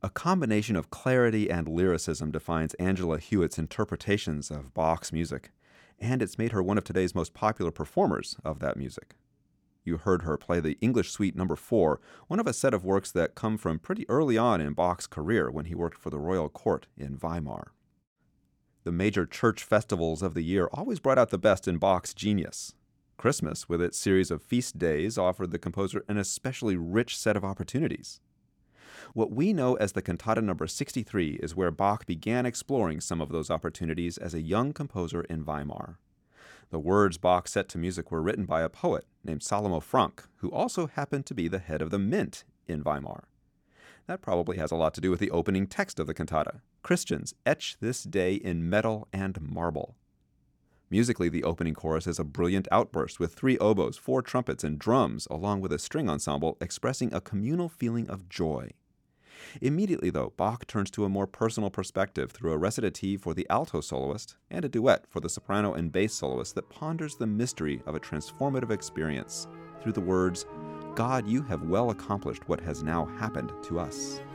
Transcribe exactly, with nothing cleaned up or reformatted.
A combination of clarity and lyricism defines Angela Hewitt's interpretations of Bach's music, and it's made her one of today's most popular performers of that music. You heard her play the English Suite Number four, one of a set of works that come from pretty early on in Bach's career when he worked for the royal court in Weimar. The major church festivals of the year always brought out the best in Bach's genius. Christmas, with its series of feast days, offered the composer an especially rich set of opportunities. What we know as the Cantata number sixty-three is where Bach began exploring some of those opportunities as a young composer in Weimar. The words Bach set to music were written by a poet named Salomo Frank, who also happened to be the head of the Mint in Weimar. That probably has a lot to do with the opening text of the cantata. Christians, etch this day in metal and marble. Musically, the opening chorus is a brilliant outburst with three oboes, four trumpets, and drums, along with a string ensemble expressing a communal feeling of joy. Immediately, though, Bach turns to a more personal perspective through a recitative for the alto soloist and a duet for the soprano and bass soloist that ponders the mystery of a transformative experience through the words, "God, you have well accomplished what has now happened to us."